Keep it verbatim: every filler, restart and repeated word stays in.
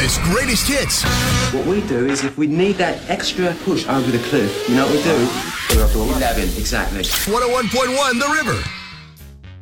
Hottest, greatest hits. What we do is if we need that extra push over the cliff, you know what we do? eleven, exactly. one oh one point one The River.